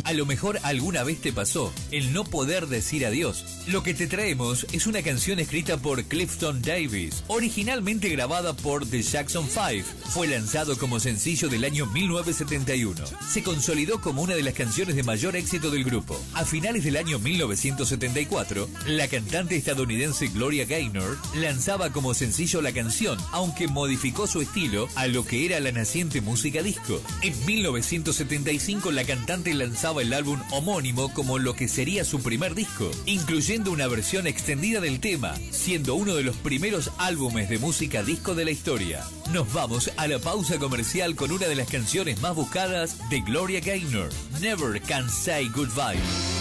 A lo mejor alguna vez te pasó el no poder decir adiós. Lo que te traemos es una canción escrita por Clifton Davis, originalmente grabada por The Jackson 5. Fue lanzado como sencillo del año 1971. Se consolidó como una de las canciones de mayor éxito del grupo. A finales del año 1974, la cantante estadounidense Gloria Gaynor lanzaba como sencillo la canción, aunque modificó su estilo a lo que era la naciente música disco. En 1975 la cantante lanzaba el álbum homónimo como lo que sería su primer disco, incluyendo una versión extendida del tema, siendo uno de los primeros álbumes de música disco de la historia. Nos vamos a la pausa comercial con una de las canciones más buscadas de Gloria Gaynor, Never Can Say Goodbye.